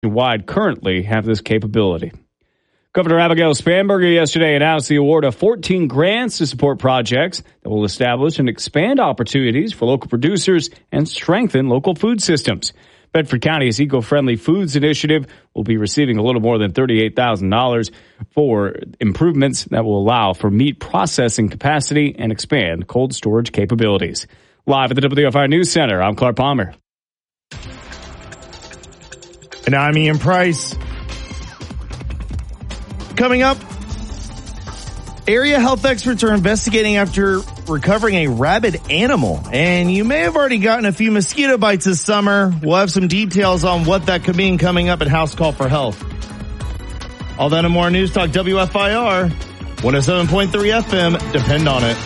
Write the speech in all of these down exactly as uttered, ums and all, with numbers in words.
wide currently have this capability. Governor Abigail Spanberger yesterday announced the award of fourteen grants to support projects that will establish and expand opportunities for local producers and strengthen local food systems. Bedford County's Eco-Friendly Foods Initiative will be receiving a little more than thirty-eight thousand dollars for improvements that will allow for meat processing capacity and expand cold storage capabilities. Live at the W F I News Center, I'm Clark Palmer. And I'm Ian Price. Coming up, area health experts are investigating after recovering a rabid animal. And you may have already gotten a few mosquito bites this summer. We'll have some details on what that could mean coming up at House Call for Health. All that and more News Talk W F I R, one oh seven point three F M. Depend on it.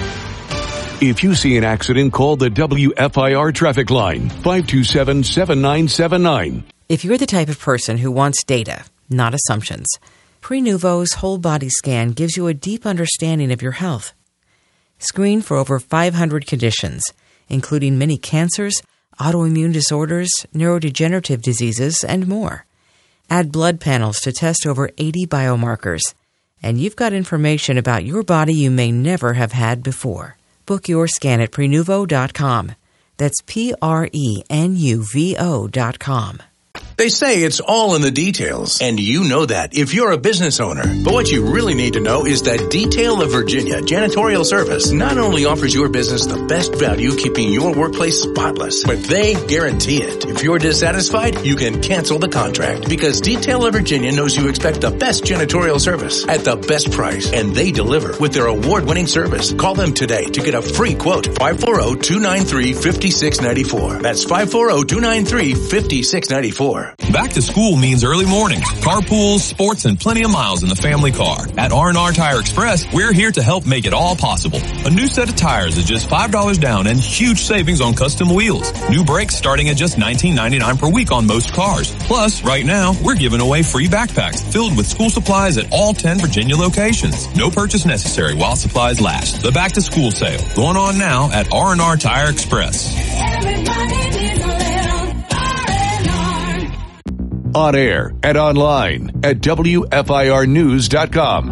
If you see an accident, call the W F I R traffic line, five two seven, seven nine seven nine. If you're the type of person who wants data, not assumptions, Prenuvo's whole body scan gives you a deep understanding of your health. Screen for over five hundred conditions, including many cancers, autoimmune disorders, neurodegenerative diseases, and more. Add blood panels to test over eighty biomarkers, and you've got information about your body you may never have had before. Book your scan at Prenuvo dot com. That's P R E N U V O dot com. They say it's all in the details, and you know that if you're a business owner. But what you really need to know is that Detail of Virginia Janitorial Service not only offers your business the best value keeping your workplace spotless, but they guarantee it. If you're dissatisfied, you can cancel the contract because Detail of Virginia knows you expect the best janitorial service at the best price, and they deliver with their award-winning service. Call them today to get a free quote. five four zero, two nine three, five six nine four. That's five four zero, two nine three, five six nine four. Back to school means early mornings, carpools, sports, and plenty of miles in the family car. At R and R Tire Express, we're here to help make it all possible. A new set of tires is just five dollars down and huge savings on custom wheels. New brakes starting at just nineteen ninety-nine per week on most cars. Plus, right now, we're giving away free backpacks filled with school supplies at all ten Virginia locations. No purchase necessary while supplies last. The Back to School sale going on now at R and R Tire Express. Everybody needs a little R and R. On air and online at W F I R news dot com.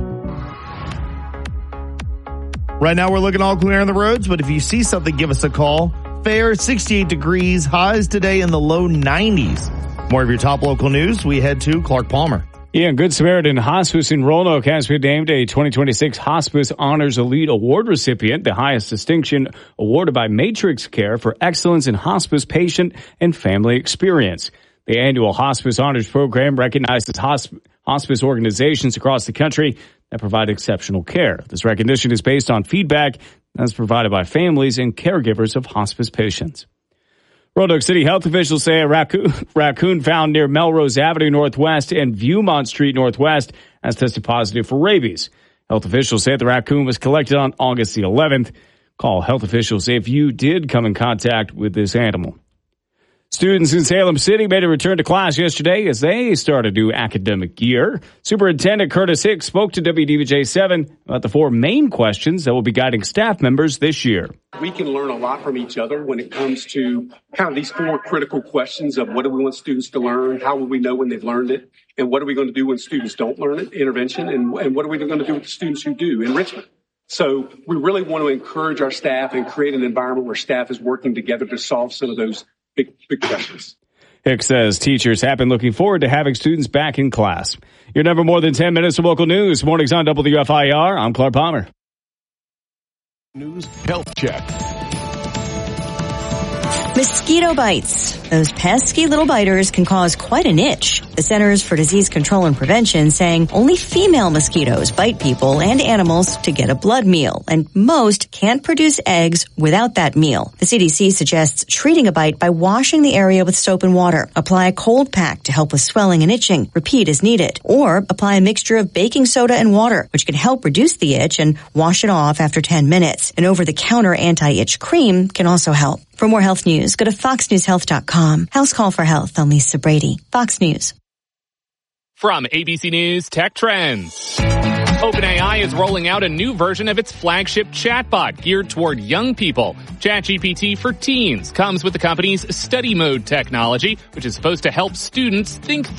Right now we're looking all clear on the roads, but if you see something, give us a call. Fair, sixty-eight degrees, highs today in the low nineties. More of your top local news, we head to Clark Palmer. Yeah, Good Samaritan Hospice in Roanoke has been named a twenty twenty-six Hospice Honors Elite Award recipient, the highest distinction awarded by Matrix Care for excellence in hospice patient and family experience. The annual Hospice Honors Program recognizes hosp- hospice organizations across the country that provide exceptional care. This recognition is based on feedback that's provided by families and caregivers of hospice patients. Roanoke City health officials say a raccoon, raccoon found near Melrose Avenue Northwest and Viewmont Street Northwest has tested positive for rabies. Health officials say the raccoon was collected on August the eleventh. Call health officials if you did come in contact with this animal. Students in Salem City made a return to class yesterday as they start a new academic year. Superintendent Curtis Hicks spoke to W D V J seven about the four main questions that will be guiding staff members this year. We can learn a lot from each other when it comes to kind of these four critical questions of what do we want students to learn, how will we know when they've learned it, and what are we going to do when students don't learn it, intervention, and, and what are we going to do with the students who do, enrichment. So we really want to encourage our staff and create an environment where staff is working together to solve some of those Big, big questions. Hicks says teachers have been looking forward to having students back in class. You're never more than ten minutes of local news. Mornings on W F I R. I'm Clark Palmer. News Health Check. Mosquito bites. Those pesky little biters can cause quite an itch. The Centers for Disease Control and Prevention saying only female mosquitoes bite people and animals to get a blood meal, and most can't produce eggs without that meal. The C D C suggests treating a bite by washing the area with soap and water. Apply a cold pack to help with swelling and itching. Repeat as needed. Or apply a mixture of baking soda and water, which can help reduce the itch, and wash it off after ten minutes. An over-the-counter anti-itch cream can also help. For more health news, go to fox news health dot com. House Call for Health. I'm Lisa Brady. Fox News. From A B C News Tech Trends. OpenAI is rolling out a new version of its flagship chatbot geared toward young people. ChatGPT for Teens comes with the company's study mode technology, which is supposed to help students think